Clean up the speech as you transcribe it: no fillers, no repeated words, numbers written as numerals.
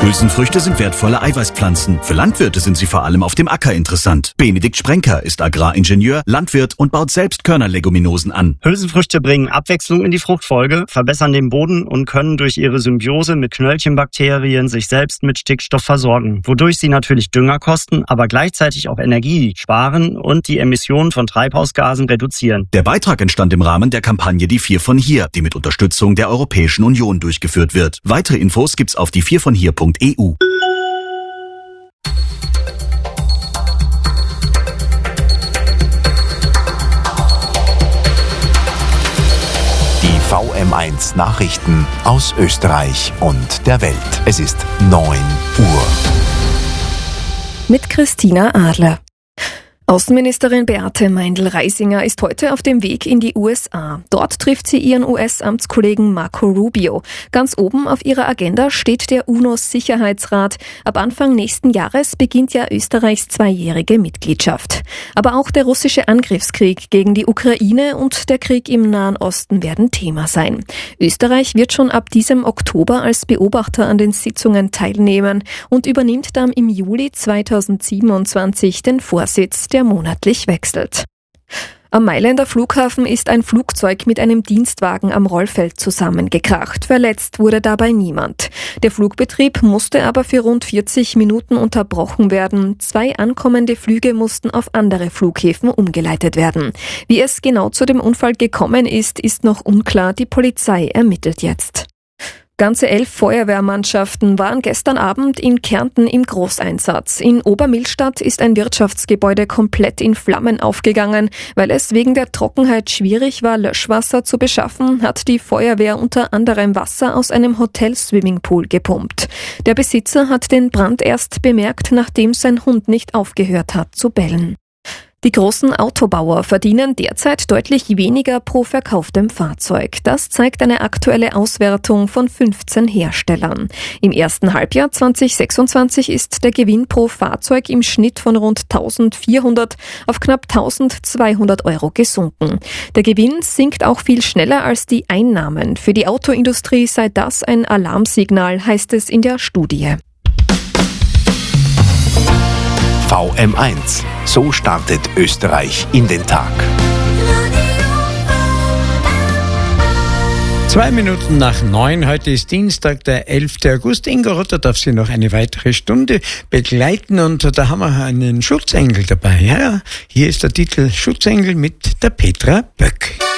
Hülsenfrüchte sind wertvolle Eiweißpflanzen. Für Landwirte sind sie vor allem auf dem Acker interessant. Benedikt Sprenker ist Agraringenieur, Landwirt und baut selbst Körnerleguminosen an. Hülsenfrüchte bringen Abwechslung in die Fruchtfolge, verbessern den Boden und können durch ihre Symbiose mit Knöllchenbakterien sich selbst mit Stickstoff versorgen, wodurch sie natürlich Dünger kosten, aber gleichzeitig auch Energie sparen und die Emissionen von Treibhausgasen reduzieren. Der Beitrag entstand im Rahmen der Kampagne Die 4 von hier, die mit Unterstützung der Europäischen Union durchgeführt wird. Weitere Infos gibt's auf die4vonhier.eu. Die VM1 Nachrichten aus Österreich und der Welt. Es ist 9 Uhr. Mit Christina Adler. Außenministerin Beate Meindl-Reisinger ist heute auf dem Weg in die USA. Dort trifft sie ihren US-Amtskollegen Marco Rubio. Ganz oben auf ihrer Agenda steht der UNO-Sicherheitsrat. Ab Anfang nächsten Jahres beginnt ja Österreichs 2-jährige Mitgliedschaft. Aber auch der russische Angriffskrieg gegen die Ukraine und der Krieg im Nahen Osten werden Thema sein. Österreich wird schon ab diesem Oktober als Beobachter an den Sitzungen teilnehmen und übernimmt dann im Juli 2027 den Vorsitz, der monatlich wechselt. Am Mailänder Flughafen ist ein Flugzeug mit einem Dienstwagen am Rollfeld zusammengekracht. Verletzt wurde dabei niemand. Der Flugbetrieb musste aber für rund 40 Minuten unterbrochen werden. 2 ankommende Flüge mussten auf andere Flughäfen umgeleitet werden. Wie es genau zu dem Unfall gekommen ist, ist noch unklar. Die Polizei ermittelt jetzt. Ganze 11 Feuerwehrmannschaften waren gestern Abend in Kärnten im Großeinsatz. In Obermillstadt ist ein Wirtschaftsgebäude komplett in Flammen aufgegangen. Weil es wegen der Trockenheit schwierig war, Löschwasser zu beschaffen, hat die Feuerwehr unter anderem Wasser aus einem Hotel-Swimmingpool gepumpt. Der Besitzer hat den Brand erst bemerkt, nachdem sein Hund nicht aufgehört hat zu bellen. Die großen Autobauer verdienen derzeit deutlich weniger pro verkauftem Fahrzeug. Das zeigt eine aktuelle Auswertung von 15 Herstellern. Im ersten Halbjahr 2026 ist der Gewinn pro Fahrzeug im Schnitt von rund 1.400 auf knapp 1.200 Euro gesunken. Der Gewinn sinkt auch viel schneller als die Einnahmen. Für die Autoindustrie sei das ein Alarmsignal, heißt es in der Studie. VM1. So startet Österreich in den Tag. 9:02. Heute ist Dienstag, der 11. August. Ingo Rotter darf Sie noch eine weitere Stunde begleiten und da haben wir einen Schutzengel dabei. Ja, hier ist der Titel Schutzengel mit der Petra Böck.